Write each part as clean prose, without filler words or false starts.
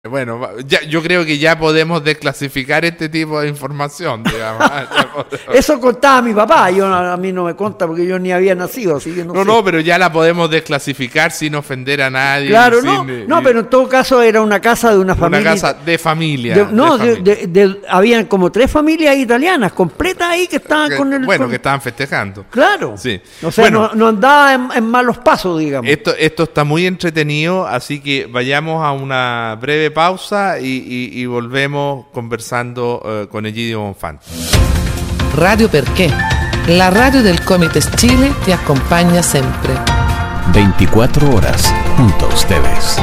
Bueno, yo creo que ya podemos desclasificar este tipo de información, digamos. Eso contaba mi papá, a mí no me conta porque yo ni había nacido, así que no sé. No, pero ya la podemos desclasificar sin ofender a nadie. Claro, pero en todo caso era una casa de una familia. Una casa de familia. Habían como 3 familias italianas completas ahí que estaban con el... Bueno, que estaban festejando. Claro. Sí. O sea, no andaba en malos pasos, digamos. Esto está muy entretenido, así que vayamos a una breve pausa y volvemos conversando con Egidio Bonfanti. Radio Perché, la radio del Comites Chile te acompaña siempre. 24 horas junto a ustedes.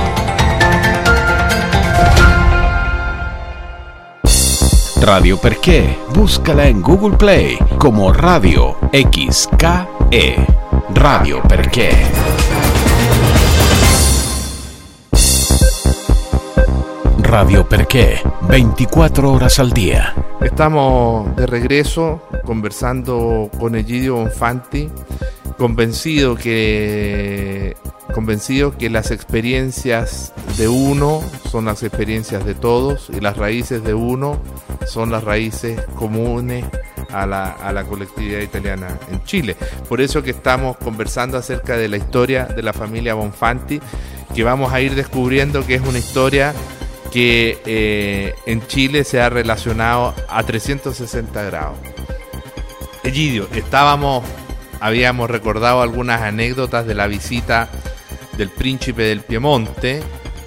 Radio Perché, búscala en Google Play como Radio XKE. Radio Perché. Radio Perché, 24 horas al día. Estamos de regreso conversando con Egidio Bonfanti, convencido que las experiencias de uno son las experiencias de todos y las raíces de uno son las raíces comunes a la colectividad italiana en Chile. Por eso que estamos conversando acerca de la historia de la familia Bonfanti, que vamos a ir descubriendo que es una historia que en Chile se ha relacionado a 360 grados. Egidio, habíamos recordado algunas anécdotas de la visita del príncipe del Piemonte,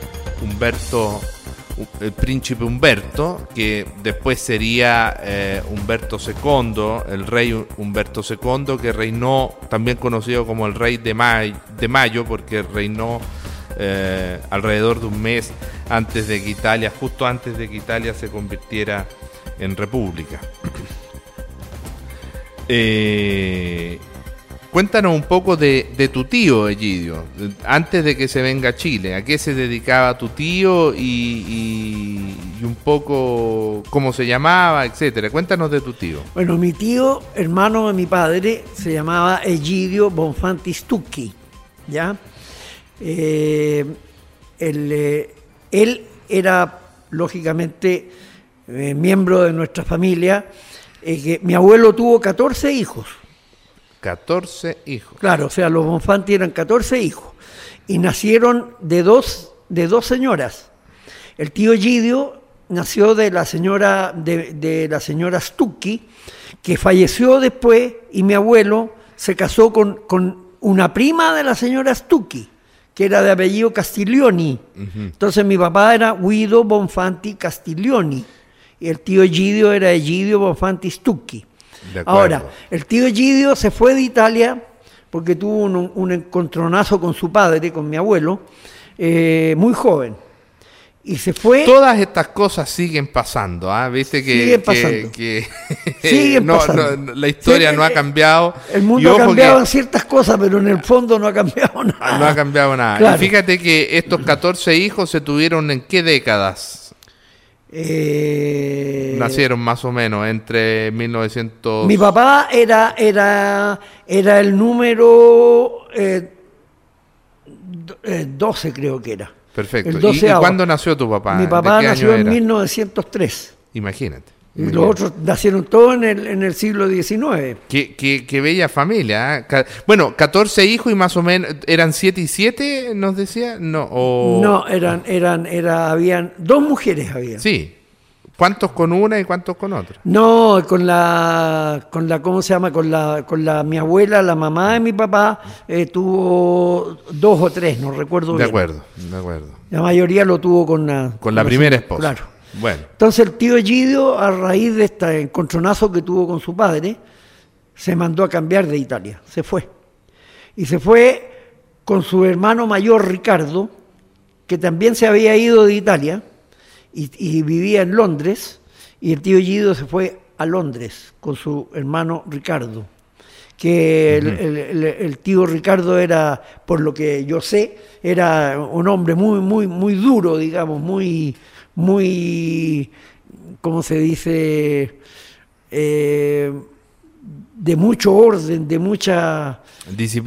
el príncipe Humberto, que después sería Humberto II, el rey Humberto II, que reinó, también conocido como el rey de Mayo, porque reinó alrededor de un mes antes de que justo antes de que Italia se convirtiera en república. Cuéntanos un poco de tu tío, Egidio, antes de que se venga a Chile. ¿A qué se dedicaba tu tío y un poco cómo se llamaba, etcétera? Cuéntanos de tu tío. Bueno, mi tío, hermano de mi padre, se llamaba Egidio Bonfanti Stucchi, ¿ya? Él era, lógicamente, miembro de nuestra familia, que mi abuelo tuvo 14 hijos. 14 hijos. Claro, o sea, los Bonfanti eran 14 hijos y nacieron de dos señoras. El tío Egidio nació de la señora Stucchi, que falleció después, y mi abuelo se casó con una prima de la señora Stucchi, que era de apellido Castiglioni. Uh-huh. Entonces mi papá era Guido Bonfanti Castiglioni y el tío Egidio era Egidio Bonfanti Stucchi. Ahora, el tío Egidio se fue de Italia porque tuvo un encontronazo con su padre, con mi abuelo, muy joven. Y se fue. Todas estas cosas siguen pasando, ¿ah? Viste que siguen pasando. Siguen pasando. La historia no ha cambiado. El mundo ha cambiado en ciertas cosas, pero en el fondo no ha cambiado nada. No ha cambiado nada. Claro. Y fíjate que estos 14 hijos se tuvieron ¿en qué décadas? Nacieron más o menos entre 1900. Mi papá era el número 12, creo que era. Perfecto. ¿Y cuándo nació tu papá? Mi papá nació en 1903. Imagínate. Y los otros nacieron todos en el siglo XIX. Qué bella familia, ¿eh? Bueno, 14 hijos y más o menos, ¿eran 7 y 7, nos decía? No, habían 2 mujeres había. Sí. ¿Cuántos con una y cuántos con otra? No, con la ¿cómo se llama? Con la mi abuela, la mamá de mi papá, tuvo 2 o 3, no recuerdo bien. De acuerdo. La mayoría lo tuvo con la primera esposa. Claro. Bueno. Entonces el tío Egidio, a raíz de este encontronazo que tuvo con su padre, se mandó a cambiar de Italia, se fue. Y se fue con su hermano mayor Ricardo, que también se había ido de Italia y vivía en Londres, y el tío Egidio se fue a Londres con su hermano Ricardo, que el tío Ricardo era, por lo que yo sé, era un hombre muy, muy, muy duro, digamos, muy, ¿cómo se dice? De mucho orden, de mucha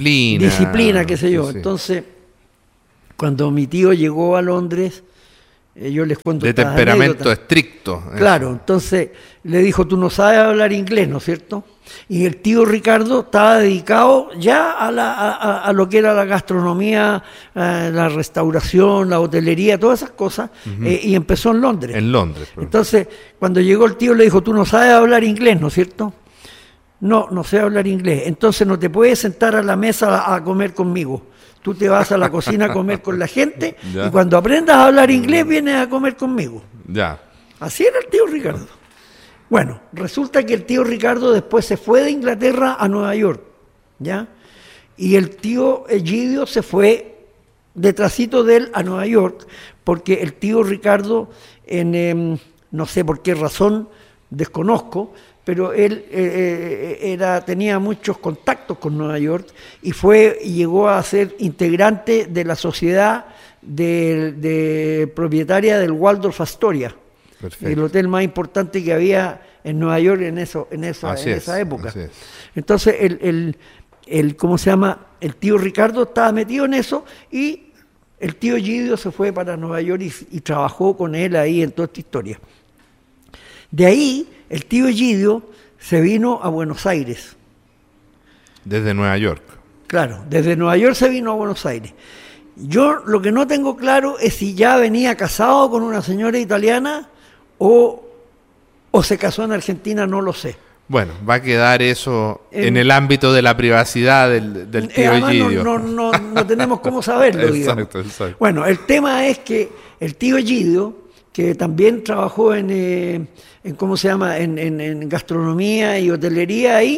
disciplina, qué sé yo. Sí. Entonces, cuando mi tío llegó a Londres, Yo les cuento de temperamento estricto. Claro, entonces le dijo, tú no sabes hablar inglés, ¿no es cierto? Y el tío Ricardo estaba dedicado ya a lo que era la gastronomía, la restauración, la hotelería, todas esas cosas, y empezó en Londres. En Londres. Entonces, cuando llegó el tío le dijo, tú no sabes hablar inglés, ¿no es cierto? No sé hablar inglés, entonces no te puedes sentar a la mesa a comer conmigo. Tú te vas a la cocina a comer con la gente y cuando aprendas a hablar inglés vienes a comer conmigo. Ya. Así era el tío Ricardo. Bueno, resulta que el tío Ricardo después se fue de Inglaterra a Nueva York, ¿ya? Y el tío Egidio se fue detrásito de él a Nueva York, porque el tío Ricardo, no sé por qué razón, desconozco, pero él tenía muchos contactos con Nueva York y llegó a ser integrante de la sociedad de propietaria del Waldorf Astoria. Perfecto. El hotel más importante que había en Nueva York en esa época. Entonces ¿cómo se llama? El tío Ricardo estaba metido en eso y el tío Egidio se fue para Nueva York y trabajó con él ahí en toda esta historia. De ahí el tío Egidio se vino a Buenos Aires. Desde Nueva York. Claro, desde Nueva York se vino a Buenos Aires. Yo lo que no tengo claro es si ya venía casado con una señora italiana o se casó en Argentina, no lo sé. Bueno, va a quedar eso en el ámbito de la privacidad del tío Egidio. No tenemos cómo saberlo, exacto. Bueno, el tema es que el tío Egidio, que también trabajó en ¿cómo se llama? En gastronomía y hotelería ahí,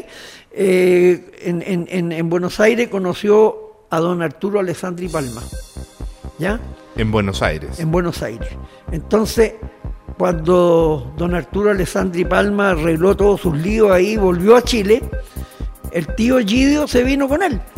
en Buenos Aires conoció a don Arturo Alessandri Palma, ¿ya? En Buenos Aires. En Buenos Aires. Entonces, cuando don Arturo Alessandri Palma arregló todos sus líos ahí, volvió a Chile, el tío Egidio se vino con él.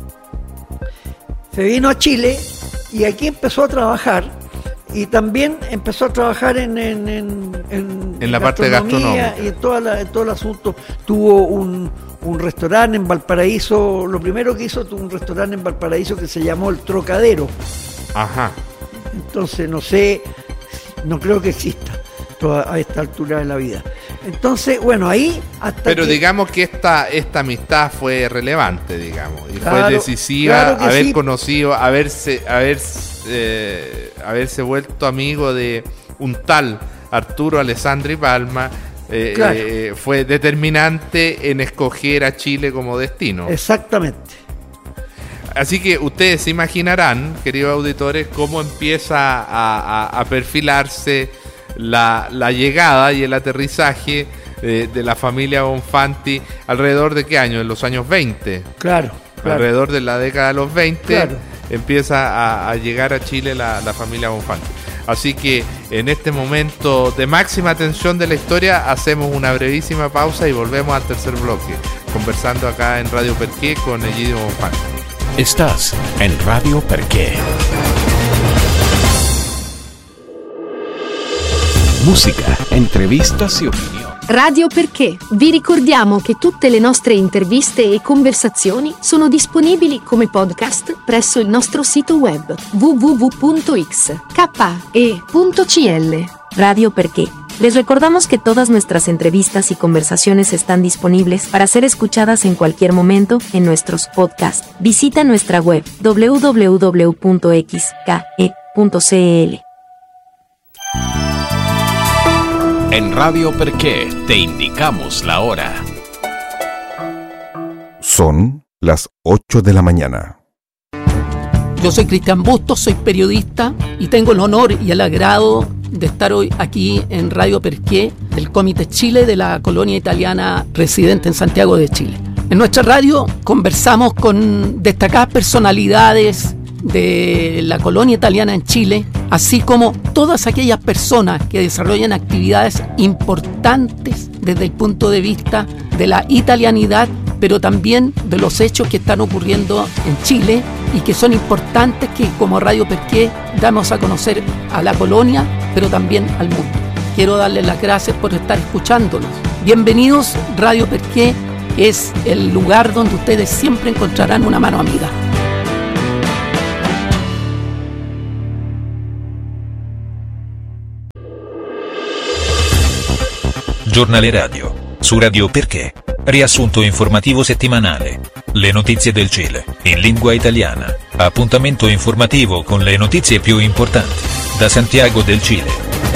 Se vino a Chile y aquí empezó a trabajar. Y también empezó a trabajar en la parte gastronómica y en todo el asunto. Tuvo un restaurante en Valparaíso. Lo primero que hizo, tuvo un restaurante en Valparaíso que se llamó El Trocadero. Ajá. Entonces no creo que exista a esta altura de la vida. Entonces, bueno, ahí Pero digamos que esta amistad fue relevante, digamos, y claro, fue decisiva, haber conocido, haberse vuelto amigo de un tal Arturo Alessandri Palma, fue determinante en escoger a Chile como destino. Exactamente. Así que ustedes se imaginarán, queridos auditores, cómo empieza a perfilarse la llegada y el aterrizaje de la familia Bonfanti alrededor de ¿qué año? En los años 20. Claro. Alrededor de la década de los 20. Claro. Empieza a llegar a Chile la familia Bonfanti. Así que en este momento de máxima tensión de la historia hacemos una brevísima pausa y volvemos al tercer bloque, conversando acá en Radio Perqué con Egidio Bonfanti. Estás en Radio Perqué. Musica, entrevistas e opinioni. Radio Perché. Vi ricordiamo che tutte le nostre interviste e conversazioni sono disponibili come podcast presso il nostro sito web www.xke.cl. Radio Perché. Les recordamos que todas nuestras entrevistas y conversaciones están disponibles para ser escuchadas en cualquier momento en nuestros podcasts. Visita nuestra web www.xke.cl. En Radio Perqué te indicamos la hora. Son las 8 de la mañana. Yo soy Cristian Bustos, soy periodista y tengo el honor y el agrado de estar hoy aquí en Radio Perqué, del Comité Chile de la colonia italiana residente en Santiago de Chile. En nuestra radio conversamos con destacadas personalidades de la colonia italiana en Chile, así como todas aquellas personas que desarrollan actividades importantes desde el punto de vista de la italianidad, pero también de los hechos que están ocurriendo en Chile y que son importantes, que como Radio Perqué damos a conocer a la colonia, pero también al mundo. Quiero darles las gracias por estar escuchándonos. Bienvenidos. Radio Perqué es el lugar donde ustedes siempre encontrarán una mano amiga. Giornale radio. Su Radio Perché. Riassunto informativo settimanale. Le notizie del Cile, in lingua italiana. Appuntamento informativo con le notizie più importanti. Da Santiago del Cile.